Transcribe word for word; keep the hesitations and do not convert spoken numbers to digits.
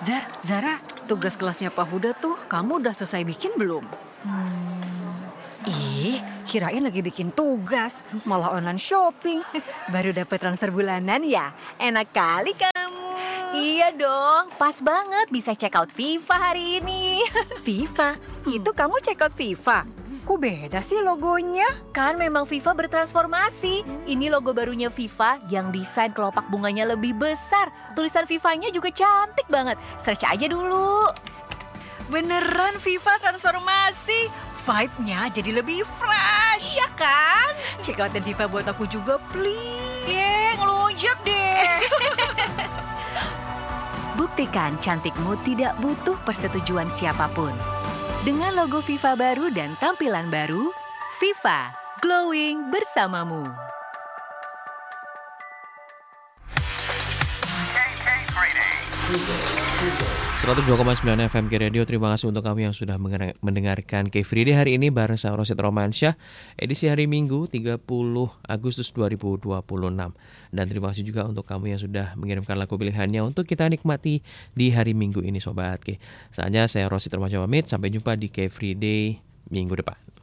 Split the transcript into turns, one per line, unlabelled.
Zar, Zara, tugas kelasnya Pak Huda tuh kamu udah selesai bikin belum?
Hmm,
Ih, kirain lagi bikin tugas, malah online shopping. Baru dapat transfer bulanan ya? Enak kali kamu.
iya dong, pas banget bisa check out FIFA hari ini.
FIFA? Itu kamu check out FIFA? Kok beda sih logonya?
Kan memang FIFA bertransformasi. Ini logo barunya FIFA yang desain kelopak bunganya lebih besar. Tulisan FIFA-nya juga cantik banget. Search aja dulu.
Beneran FIFA transformasi. Vibe-nya jadi lebih fresh.
Iya kan?
Check outin FIFA buat aku juga, please.
Ye, ngelunjak deh.
Buktikan cantikmu tidak butuh persetujuan siapapun. Dengan logo FIFA baru dan tampilan baru, FIFA Glowing bersamamu.
seratus dua koma sembilan F M K Radio. Terima kasih untuk kamu yang sudah mendengarkan K-Free Day hari ini bareng saya Rosid Romansyah, edisi hari Minggu tiga puluh Agustus dua ribu dua puluh enam. Dan terima kasih juga untuk kamu yang sudah mengirimkan lagu pilihannya untuk kita nikmati di hari Minggu ini Sobat K. Saatnya saya Rosid Romansyah pamit, sampai jumpa di K-Free Day minggu depan.